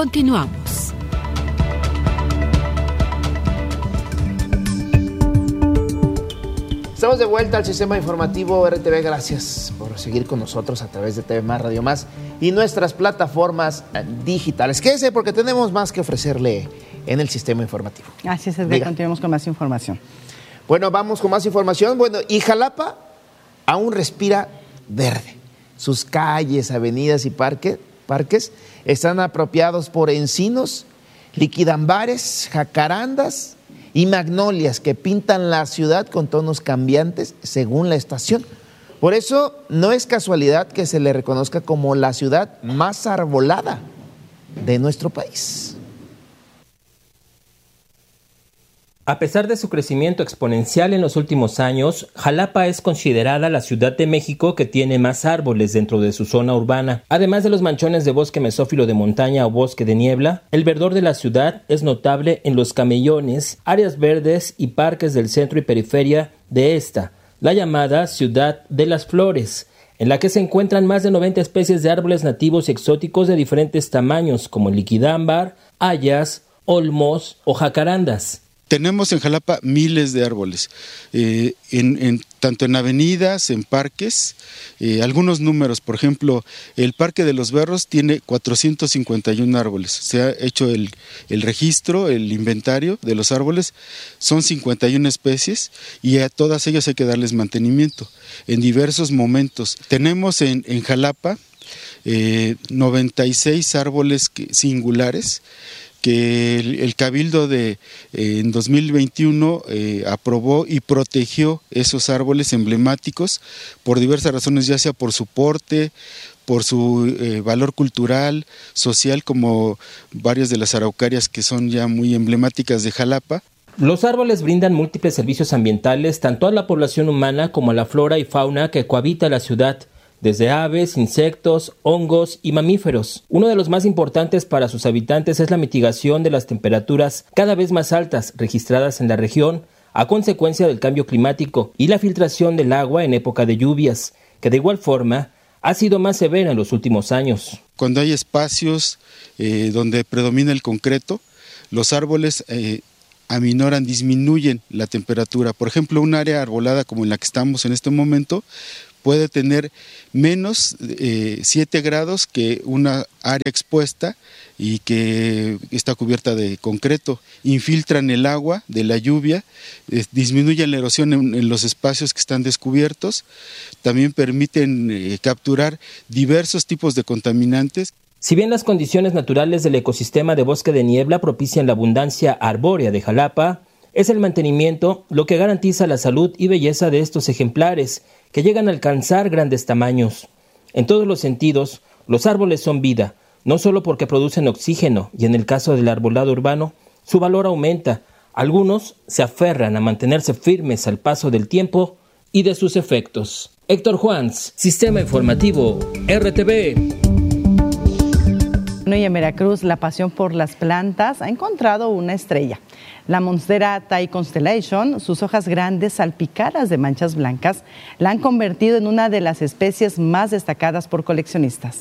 Continuamos. Estamos de vuelta al sistema informativo RTV. Gracias por seguir con nosotros a través de TV Más, Radio Más y nuestras plataformas digitales. Quédese porque tenemos más que ofrecerle en el sistema informativo. Así es, Edgar, continuemos con más información. Bueno, vamos con más información. Bueno, y Jalapa aún respira verde. Sus calles, avenidas y parques están apropiados por encinos, liquidambares, jacarandas y magnolias que pintan la ciudad con tonos cambiantes según la estación. Por eso no es casualidad que se le reconozca como la ciudad más arbolada de nuestro país. A pesar de su crecimiento exponencial en los últimos años, Jalapa es considerada la ciudad de México que tiene más árboles dentro de su zona urbana. Además de los manchones de bosque mesófilo de montaña o bosque de niebla, el verdor de la ciudad es notable en los camellones, áreas verdes y parques del centro y periferia de esta, la llamada Ciudad de las Flores, en la que se encuentran más de 90 especies de árboles nativos y exóticos de diferentes tamaños, como el liquidámbar, hayas, olmos o jacarandas. Tenemos en Jalapa miles de árboles, tanto en avenidas, en parques, algunos números, por ejemplo, el Parque de los Berros tiene 451 árboles, se ha hecho el registro, el inventario de los árboles, son 51 especies y a todas ellas hay que darles mantenimiento en diversos momentos. Tenemos en Jalapa 96 árboles singulares, que el Cabildo en 2021 aprobó y protegió esos árboles emblemáticos por diversas razones, ya sea por su porte, por su valor cultural, social, como varias de las araucarias que son ya muy emblemáticas de Jalapa. Los árboles brindan múltiples servicios ambientales tanto a la población humana como a la flora y fauna que cohabita la ciudad, desde aves, insectos, hongos y mamíferos. Uno de los más importantes para sus habitantes es la mitigación de las temperaturas cada vez más altas registradas en la región a consecuencia del cambio climático y la filtración del agua en época de lluvias, que de igual forma ha sido más severa en los últimos años. Cuando hay espacios donde predomina el concreto, los árboles aminoran, disminuyen la temperatura. Por ejemplo, un área arbolada como en la que estamos en este momento puede tener menos 7 grados que una área expuesta y que está cubierta de concreto. Infiltran el agua de la lluvia, disminuyen la erosión en los espacios que están descubiertos, también permiten capturar diversos tipos de contaminantes. Si bien las condiciones naturales del ecosistema de bosque de niebla propician la abundancia arbórea de Jalapa, es el mantenimiento lo que garantiza la salud y belleza de estos ejemplares, que llegan a alcanzar grandes tamaños. En todos los sentidos, los árboles son vida, no solo porque producen oxígeno, y en el caso del arbolado urbano, su valor aumenta. Algunos se aferran a mantenerse firmes al paso del tiempo y de sus efectos. Héctor Juans, Sistema Informativo, RTV. Y en Veracruz, la pasión por las plantas ha encontrado una estrella. La monstera Thai Constellation, sus hojas grandes salpicadas de manchas blancas, la han convertido en una de las especies más destacadas por coleccionistas.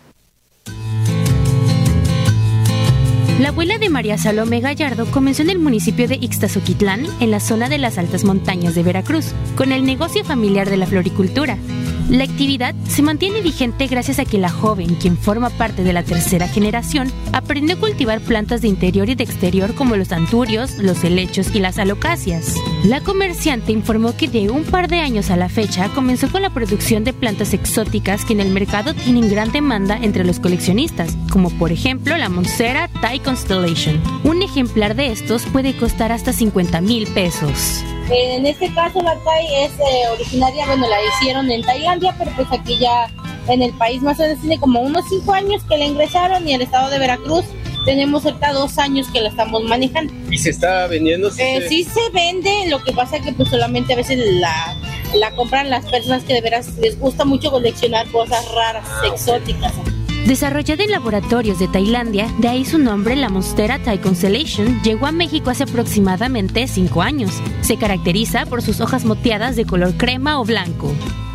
La abuela de María Salomé Gallardo comenzó en el municipio de Ixtazoquitlán, en la zona de las altas montañas de Veracruz, con el negocio familiar de la floricultura. La actividad se mantiene vigente gracias a que la joven, quien forma parte de la tercera generación, aprendió a cultivar plantas de interior y de exterior como los anturios, los helechos y las alocacias. La comerciante informó que de un par de años a la fecha comenzó con la producción de plantas exóticas que en el mercado tienen gran demanda entre los coleccionistas, como por ejemplo la monstera Thai Constellation. Un ejemplar de estos puede costar hasta 50,000 pesos. En este caso la Thai es originaria, la hicieron en Tailandia, pero pues aquí ya en el país más o menos tiene como unos 5 años que la ingresaron y en el estado de Veracruz tenemos cerca de 2 años que la estamos manejando. ¿Y se está vendiendo? Sí se vende, lo que pasa es que pues solamente a veces la compran las personas que de veras les gusta mucho coleccionar cosas raras, exóticas. Desarrollada en laboratorios de Tailandia, de ahí su nombre, la monstera Thai Constellation llegó a México hace aproximadamente 5 años. Se caracteriza por sus hojas moteadas de color crema o blanco.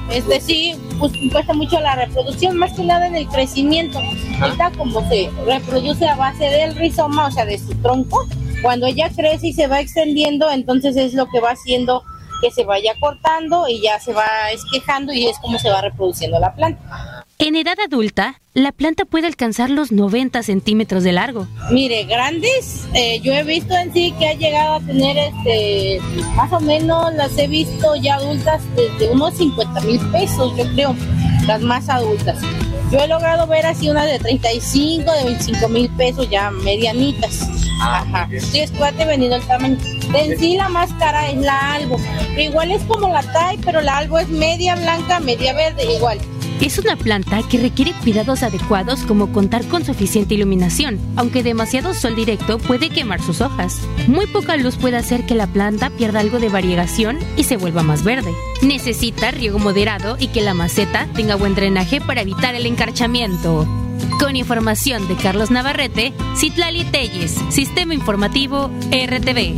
Sí, pues cuesta mucho la reproducción, más que nada en el crecimiento. Ahorita como se reproduce a base del rizoma, o sea, de su tronco, cuando ella crece y se va extendiendo, entonces es lo que va haciendo que se vaya cortando y ya se va esquejando y es como se va reproduciendo la planta. En edad adulta, la planta puede alcanzar los 90 centímetros de largo. Mire, grandes, yo he visto en sí que ha llegado a tener más o menos las he visto ya adultas desde unos 50,000 pesos, yo creo, las más adultas. Yo he logrado ver así unas de 35, de 25,000 pesos ya medianitas. Ajá. Sí, es que dependiendo el tamaño. En sí la más cara es la albo. Igual es como la Thai, pero la albo es media blanca, media verde, igual. Es una planta que requiere cuidados adecuados como contar con suficiente iluminación, aunque demasiado sol directo puede quemar sus hojas. Muy poca luz puede hacer que la planta pierda algo de variegación y se vuelva más verde. Necesita riego moderado y que la maceta tenga buen drenaje para evitar el encarchamiento. Con información de Carlos Navarrete, Citlali Telles, Sistema Informativo RTV.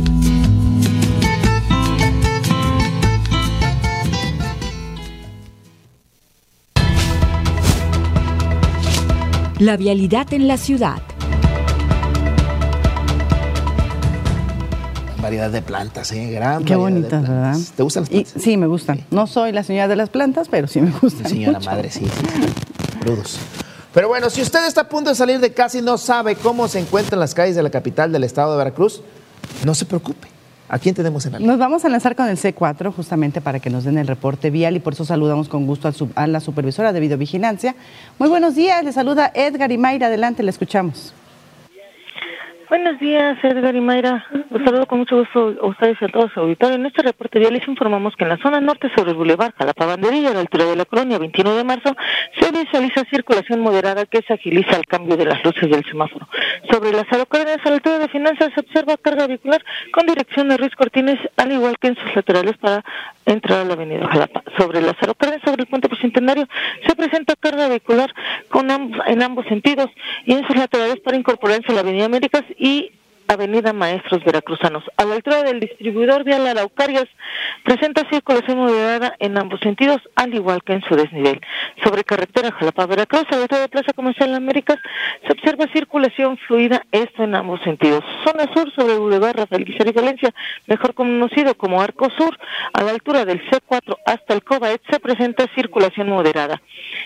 La vialidad en la ciudad. Variedad de plantas, gran Qué variedad bonitas, de plantas. ¿verdad? ¿Te gustan las plantas? Sí, me gustan. No soy la señora de las plantas, pero sí me gustan. Señora mucho. madre, sí. Rudos. Pero bueno, si usted está a punto de salir de casa y no sabe cómo se encuentran las calles de la capital del estado de Veracruz, no se preocupe. ¿A quién tenemos en la línea? Nos vamos a lanzar con el C4 justamente para que nos den el reporte vial y por eso saludamos con gusto a la supervisora de videovigilancia. Muy buenos días, le saluda Edgar y Mayra, adelante, le escuchamos. Buenos días, Edgar y Mayra. Los saludo con mucho gusto a ustedes y a todos su auditorio. En este reporte vial les informamos que en la zona norte sobre el Boulevard Jalapa Banderilla, a la altura de la colonia 21 de marzo, se visualiza circulación moderada que se agiliza al cambio de las luces del semáforo. Sobre las Cárdenas, a la altura de Finanzas, se observa carga vehicular con dirección de Ruiz Cortines, al igual que en sus laterales para entrar a la avenida Jalapa. Sobre las Cárdenas, sobre el puente Bicentenario, se presenta carga vehicular en ambos sentidos y en sus laterales para incorporarse a la avenida Américas y avenida Maestros Veracruzanos. A la altura del distribuidor vial Araucarias presenta circulación moderada en ambos sentidos, al igual que en su desnivel. Sobre carretera Jalapa-Veracruz, a la altura de Plaza Comercial Américas, se observa circulación fluida, esto en ambos sentidos. Zona sur sobre el Boulevard Rafael Guizar y Valencia, mejor conocido como Arco Sur, a la altura del C4 hasta el Cobaet, se presenta circulación moderada.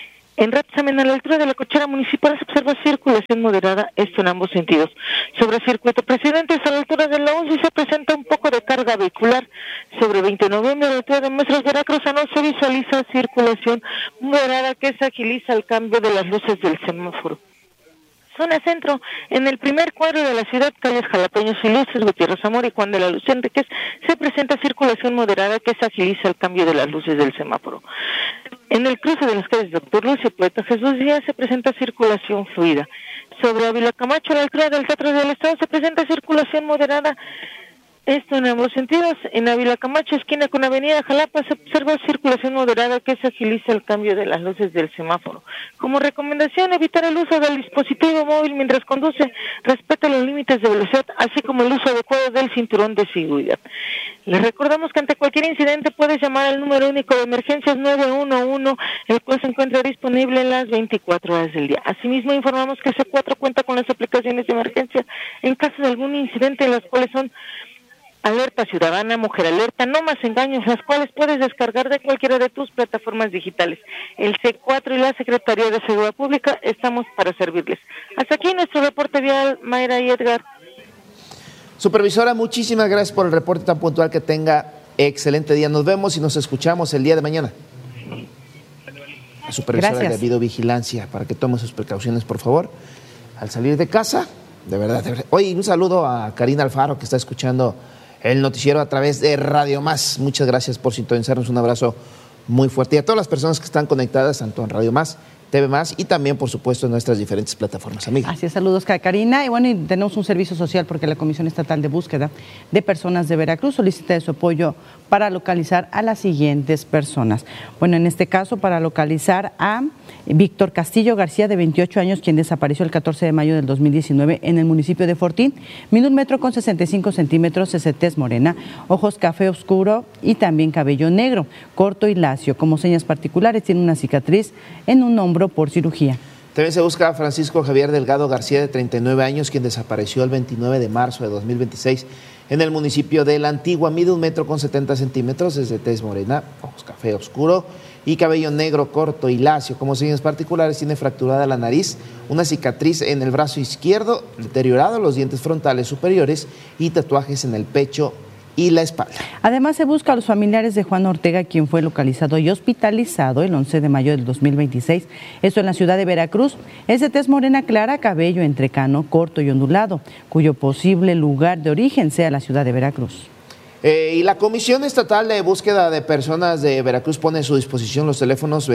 En Repsamen, a la altura de la cochera municipal, se observa circulación moderada, esto en ambos sentidos. Sobre Circuito Presidentes, a la altura de la UCI, se presenta un poco de carga vehicular. Sobre 20 de noviembre, a la altura de Maestros Veracruzanos, se visualiza circulación moderada que se agiliza al cambio de las luces del semáforo. Zona centro, en el primer cuadro de la ciudad, calles Jalapeños y Luces, Gutiérrez Zamora y Juan de la Luz Enríquez, se presenta circulación moderada que se agiliza al cambio de las luces del semáforo. En el cruce de las calles Doctor Luis y Poeta Jesús Díaz se presenta circulación fluida. Sobre Ávila Camacho, a la altura del Teatro del Estado, se presenta circulación moderada, esto en ambos sentidos. En Ávila Camacho, esquina con Avenida Jalapa, se observa circulación moderada que se agiliza el cambio de las luces del semáforo. Como recomendación, evitar el uso del dispositivo móvil mientras conduce, respeta los límites de velocidad, así como el uso adecuado del cinturón de seguridad. Les recordamos que ante cualquier incidente puedes llamar al número único de emergencias 911, el cual se encuentra disponible en las 24 horas del día. Asimismo, informamos que C4 cuenta con las aplicaciones de emergencia en caso de algún incidente, las cuales son Alerta Ciudadana, Mujer Alerta, No Más Engaños, las cuales puedes descargar de cualquiera de tus plataformas digitales. El C4 y la Secretaría de Seguridad Pública estamos para servirles. Hasta aquí nuestro reporte vial, Mayra y Edgar. Supervisora, muchísimas gracias por el reporte tan puntual, que tenga excelente día. Nos vemos y nos escuchamos el día de mañana. La supervisora de videovigilancia, para que tome sus precauciones, por favor, al salir de casa, de verdad. Oye, un saludo a Karina Alfaro, que está escuchando el noticiero a través de Radio Más. Muchas gracias por sintonizarnos, un abrazo muy fuerte. Y a todas las personas que están conectadas, tanto en Radio Más TV Más y también, por supuesto, en nuestras diferentes plataformas, amiga. Así es, saludos, Karina. Y bueno, y tenemos un servicio social porque la Comisión Estatal de Búsqueda de Personas de Veracruz solicita de su apoyo para localizar a las siguientes personas. Bueno, en este caso, para localizar a Víctor Castillo García, de 28 años, quien desapareció el 14 de mayo del 2019 en el municipio de Fortín. Mide 1,65 metros, es de tez morena, ojos café oscuro y también cabello negro, corto y lacio. Como señas particulares, tiene una cicatriz en un hombro por cirugía. También se busca a Francisco Javier Delgado García, de 39 años, quien desapareció el 29 de marzo de 2026 en el municipio de La Antigua. Mide 1,70 metros, es de tez morena, ojos café oscuro y cabello negro, corto y lacio. Como señas particulares, tiene fracturada la nariz, una cicatriz en el brazo izquierdo, deteriorado los dientes frontales superiores y tatuajes en el pecho y la espalda. Además, se busca a los familiares de Juan Ortega, quien fue localizado y hospitalizado el 11 de mayo del 2026, esto en la ciudad de Veracruz. Es de tez morena clara, cabello entrecano, corto y ondulado, cuyo posible lugar de origen sea la ciudad de Veracruz. Y la Comisión Estatal de Búsqueda de Personas de Veracruz pone a su disposición los teléfonos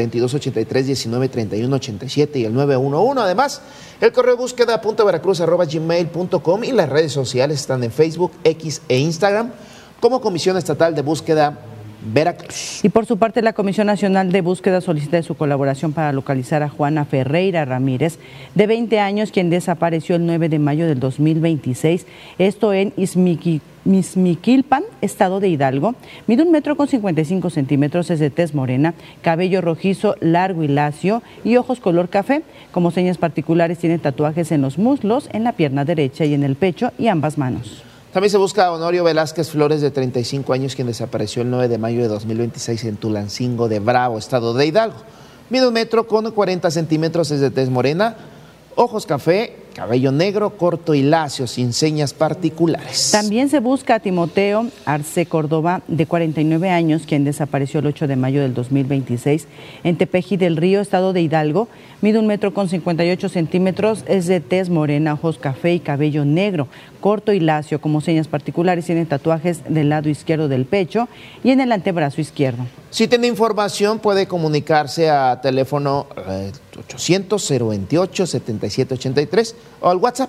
2283-1931-87 y el 911. Además, el correo búsqueda.veracruz@gmail.com y las redes sociales están en Facebook, X e Instagram como Comisión Estatal de Búsqueda Veracruz. Y por su parte, la Comisión Nacional de Búsqueda solicita de su colaboración para localizar a Juana Ferreira Ramírez, de 20 años, quien desapareció el 9 de mayo del 2026, esto en Izmiquilpan, estado de Hidalgo. Mide 1,55 metros, es de tez morena, cabello rojizo, largo y lacio y ojos color café. Como señas particulares, tiene tatuajes en los muslos, en la pierna derecha y en el pecho y ambas manos. También se busca a Honorio Velázquez Flores, de 35 años, quien desapareció el 9 de mayo de 2026 en Tulancingo de Bravo, estado de Hidalgo. Mide 1,40 metros, es de tez morena, ojos café, cabello negro, corto y lacio, sin señas particulares. También se busca a Timoteo Arce Córdoba, de 49 años, quien desapareció el 8 de mayo del 2026 en Tepeji del Río, estado de Hidalgo. Mide 1,58 metros, es de tez morena, ojos café y cabello negro, corto y lacio. Como señas particulares, tiene tatuajes del lado izquierdo del pecho y en el antebrazo izquierdo. Si tiene información, puede comunicarse a teléfono 800-028-7783 o al WhatsApp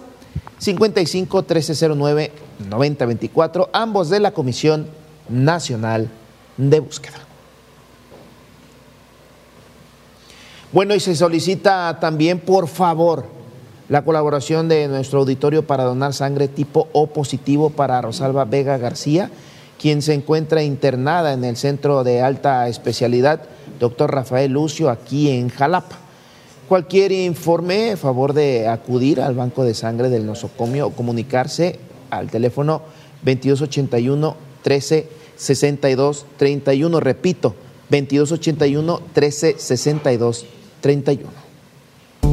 55-1309-9024, ambos de la Comisión Nacional de Búsqueda. Bueno, y se solicita también, por favor, la colaboración de nuestro auditorio para donar sangre tipo O positivo para Rosalba Vega García, quien se encuentra internada en el Centro de Alta Especialidad Dr. Rafael Lucio, aquí en Jalapa. Cualquier informe, a favor de acudir al Banco de Sangre del Nosocomio o comunicarse al teléfono 2281-1362-31. Repito, 2281-1362-31.